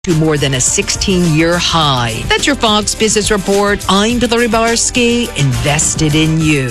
to more than a 16-year high. That's your Fox Business Report. I'm Hillary Barsky, invested in you.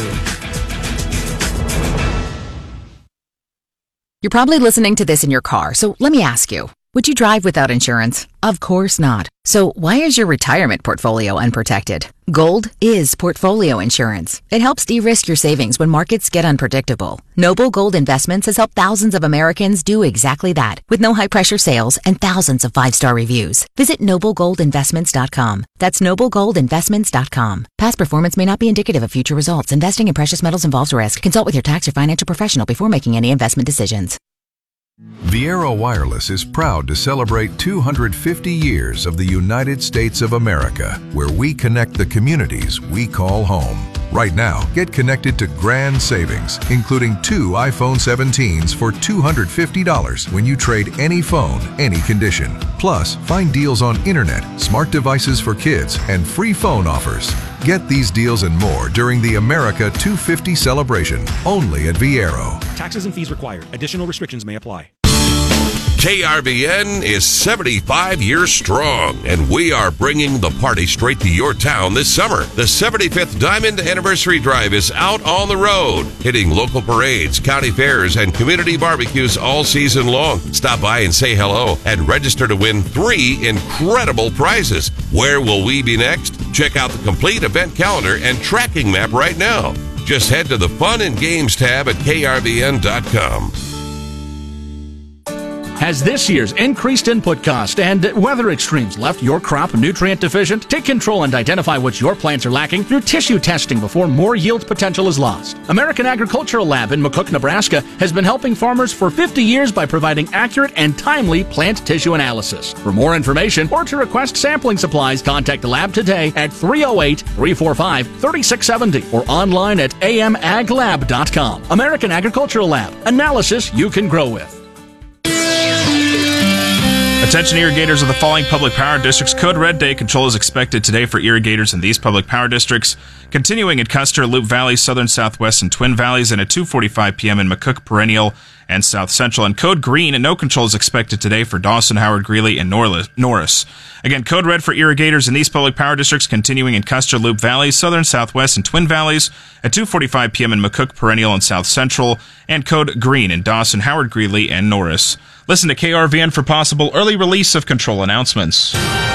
You're probably listening to this in your car, so let me ask you, would you drive without insurance? Of course not. So why is your retirement portfolio unprotected? Gold is portfolio insurance. It helps de-risk your savings when markets get unpredictable. Noble Gold Investments has helped thousands of Americans do exactly that, with no high-pressure sales and thousands of 5-star reviews. Visit noblegoldinvestments.com. That's noblegoldinvestments.com. Past performance may not be indicative of future results. Investing in precious metals involves risk. Consult with your tax or financial professional before making any investment decisions. Viaero Wireless is proud to celebrate 250 years of the United States of America, where we connect the communities we call home. Right now, get connected to grand savings, including 2 iPhone 17s for $250 when you trade any phone, any condition. Plus, find deals on internet, smart devices for kids, and free phone offers. Get these deals and more during the America 250 celebration, only at Viaero. Taxes and fees required. Additional restrictions may apply. KRVN is 75 years strong, and we are bringing the party straight to your town this summer. The 75th Diamond Anniversary Drive is out on the road, hitting local parades, county fairs, and community barbecues all season long. Stop by and say hello and register to win 3 incredible prizes. Where will we be next? Check out the complete event calendar and tracking map right now. Just head to the Fun and Games tab at krvn.com. Has this year's increased input cost and weather extremes left your crop nutrient deficient? Take control and identify what your plants are lacking through tissue testing before more yield potential is lost. American Agricultural Lab in McCook, Nebraska has been helping farmers for 50 years by providing accurate and timely plant tissue analysis. For more information or to request sampling supplies, contact the lab today at 308-345-3670 or online at amaglab.com. American Agricultural Lab. Analysis you can grow with. Attention irrigators of the following public power districts. Code Red Day control is expected today for irrigators in these public power districts, continuing in Custer, Loup Valley, Southern Southwest, and Twin Valleys, and at 2:45 p.m. in McCook, Perennial, and South Central. And Code Green and no control is expected today for Dawson, Howard, Greeley, and Norris. Again, Code Red for irrigators in these public power districts, continuing in Custer, Loup Valley, Southern Southwest, and Twin Valleys, at 2:45 p.m. in McCook, Perennial, and South Central. And Code Green in Dawson, Howard, Greeley, and Norris. Listen to KRVN for possible early release of control announcements.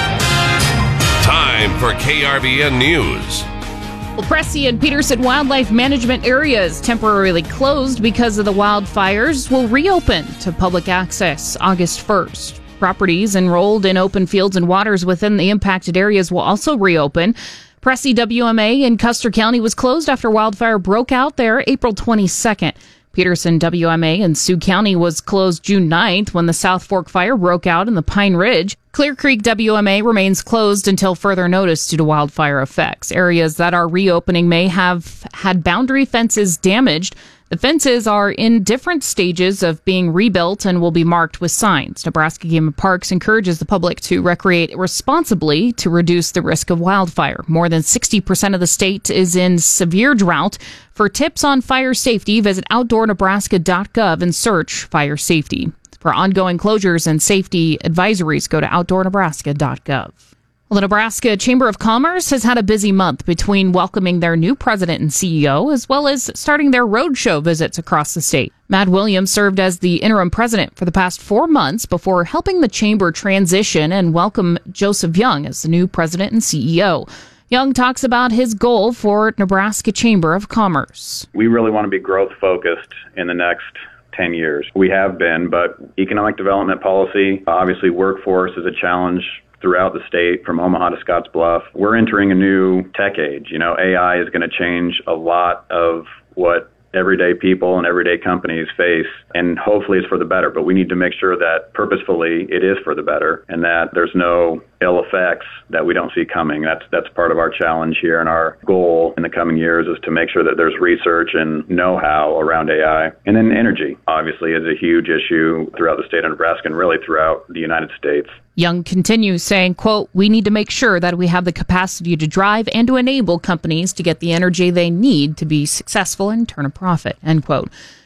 Time for KRVN News. Well, Pressy and Peterson Wildlife Management areas temporarily closed because of the wildfires will reopen to public access August 1st. Properties enrolled in open fields and waters within the impacted areas will also reopen. Pressy WMA in Custer County was closed after wildfire broke out there April 22nd. Peterson WMA in Sioux County was closed June 9th when the South Fork fire broke out in the Pine Ridge. Clear Creek WMA remains closed until further notice due to wildfire effects. Areas that are reopening may have had boundary fences damaged. The fences are in different stages of being rebuilt and will be marked with signs. Nebraska Game and Parks encourages the public to recreate responsibly to reduce the risk of wildfire. More than 60% of the state is in severe drought. For tips on fire safety, visit outdoornebraska.gov and search fire safety. For ongoing closures and safety advisories, go to outdoornebraska.gov. Well, the Nebraska Chamber of Commerce has had a busy month between welcoming their new president and CEO, as well as starting their roadshow visits across the state. Matt Williams served as the interim president for the past 4 months before helping the chamber transition and welcome Joseph Young as the new president and CEO. Young talks about his goal for Nebraska Chamber of Commerce. We really want to be growth focused in the next 10 years. We have been, but economic development policy, obviously workforce is a challenge throughout the state, from Omaha to Scottsbluff. We're entering a new tech age. You know, AI is going to change a lot of what everyday people and everyday companies face, and hopefully it's for the better, but we need to make sure that purposefully it is for the better and that there's no ill effects that we don't see coming. That's part of our challenge here, and our goal in the coming years is to make sure that there's research and know-how around AI. And then energy, obviously, is a huge issue throughout the state of Nebraska and really throughout the United States. Young continues saying, quote, "We need to make sure that we have the capacity to drive and to enable companies to get the energy they need to be successful and turn a profit," end quote.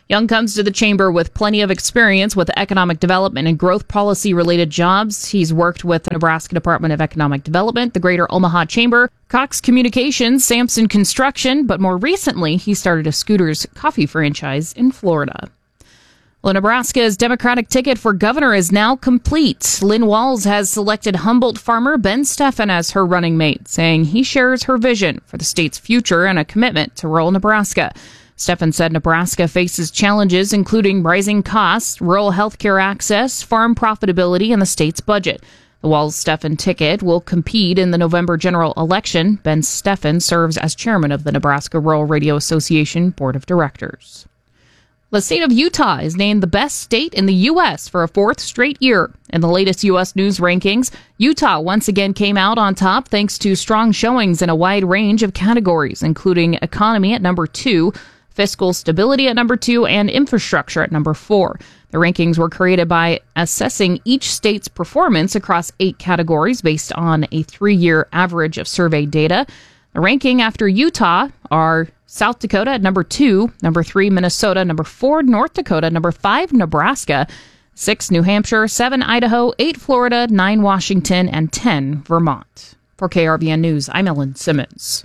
Young comes to the chamber with plenty of experience with economic development and growth policy-related jobs. He's worked with the Nebraska Department of Economic Development, the Greater Omaha Chamber, Cox Communications, Sampson Construction, but more recently, he started a Scooters coffee franchise in Florida. Well, Nebraska's Democratic ticket for governor is now complete. Lynn Walls has selected Humboldt farmer Ben Steffen as her running mate, saying he shares her vision for the state's future and a commitment to rural Nebraska. Steffen said Nebraska faces challenges including rising costs, rural health care access, farm profitability, and the state's budget. The Walls-Steffen ticket will compete in the November general election. Ben Steffen serves as chairman of the Nebraska Rural Radio Association Board of Directors. The state of Utah is named the best state in the U.S. for a fourth straight year. In the latest U.S. News rankings, Utah once again came out on top thanks to strong showings in a wide range of categories, including economy at number 2, fiscal stability at number 2, and infrastructure at number 4. The rankings were created by assessing each state's performance across 8 categories based on a 3-year average of survey data. The ranking after Utah are South Dakota at number 2, number 3, Minnesota, number 4, North Dakota, number 5, Nebraska, 6, New Hampshire, 7, Idaho, 8, Florida, 9, Washington, and 10, Vermont. For KRVN News, I'm Ellen Simmons.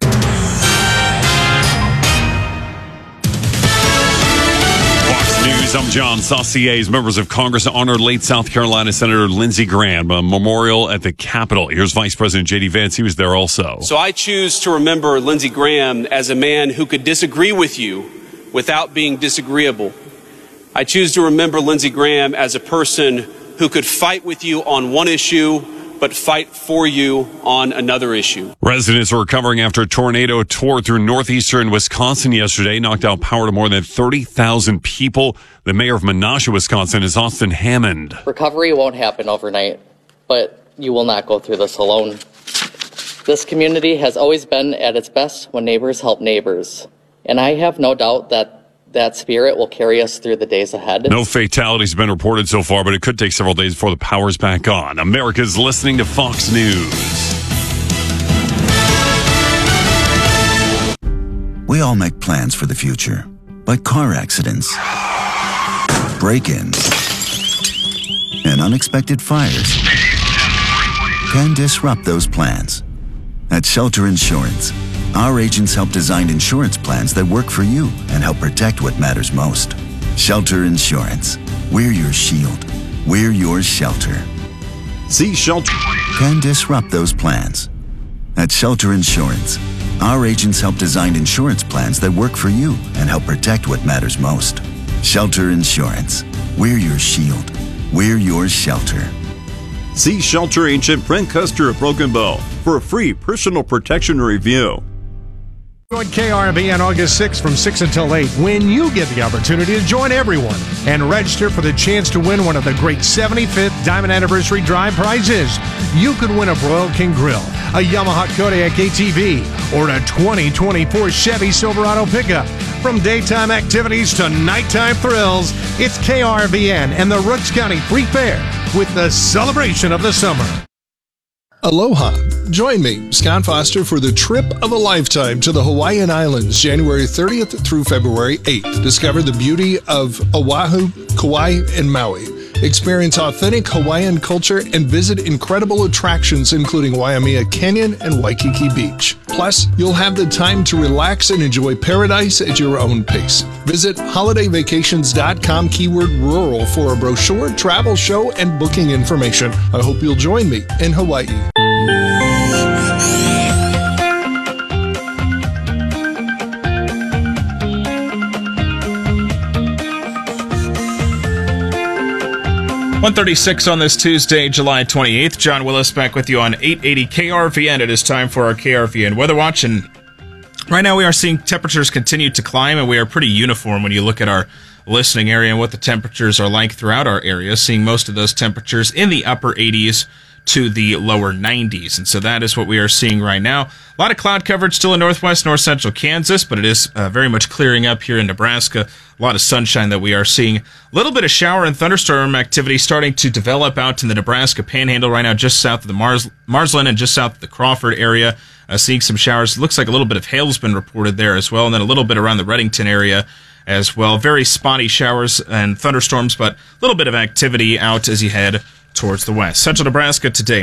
News. I'm John Saucier. Members of Congress honored late South Carolina Senator Lindsey Graham, a memorial at the Capitol. Here's Vice President J.D. Vance. He was there also. So I choose to remember Lindsey Graham as a man who could disagree with you without being disagreeable. I choose to remember Lindsey Graham as a person who could fight with you on one issue but fight for you on another issue. Residents are recovering after a tornado tore through northeastern Wisconsin yesterday, knocked out power to more than 30,000 people. The mayor of Menasha, Wisconsin, is Austin Hammond. Recovery won't happen overnight, but you will not go through this alone. This community has always been at its best when neighbors help neighbors, and I have no doubt that spirit will carry us through the days ahead. No fatalities have been reported so far, but it could take several days before the power's back on. America's listening to Fox News. We all make plans for the future, but car accidents, break-ins, and unexpected fires can disrupt those plans. At Shelter Insurance, our agents help design insurance plans that work for you and help protect what matters most. Shelter Insurance. We're your shield. We're your shelter. See Shelter can disrupt those plans. At Shelter Insurance, our agents help design insurance plans that work for you and help protect what matters most. Shelter Insurance. We're your shield. We're your shelter. See Shelter agent Brent Custer of Broken Bow for a free personal protection review. Join KRB on August 6th from 6 until 8 when you get the opportunity to join everyone and register for the chance to win one of the great 75th Diamond Anniversary Drive prizes. You could win a Royal King Grill, a Yamaha Kodiak ATV, or a 2024 Chevy Silverado pickup. From daytime activities to nighttime thrills, it's KRVN and the Rooks County Free Fair with the celebration of the summer. Aloha. Join me, Scott Foster, for the trip of a lifetime to the Hawaiian Islands, January 30th through February 8th. Discover the beauty of Oahu, Kauai, and Maui. Experience authentic Hawaiian culture and visit incredible attractions including Waimea Canyon and Waikiki Beach. Plus, you'll have the time to relax and enjoy paradise at your own pace. Visit holidayvacations.com keyword rural for a brochure, travel show, and booking information. I hope you'll join me in Hawaii. .136 on this Tuesday, July 28th. John Willis back with you on 880 KRVN. It is time for our KRVN Weather Watch. And right now we are seeing temperatures continue to climb, and we are pretty uniform when you look at our listening area and what the temperatures are like throughout our area, seeing most of those temperatures in the upper 80s to the lower 90s. And so that is what we are seeing right now. A lot of cloud coverage still in northwest, north central Kansas, but it is very much clearing up here in Nebraska. A lot of sunshine that we are seeing. A little bit of shower and thunderstorm activity starting to develop out in the Nebraska Panhandle right now, just south of the Marsland and just south of the Crawford area. Seeing some showers. Looks like a little bit of hail has been reported there as well, and then a little bit around the Redington area as well. Very spotty showers and thunderstorms, but a little bit of activity out as you head towards the west. Central Nebraska today.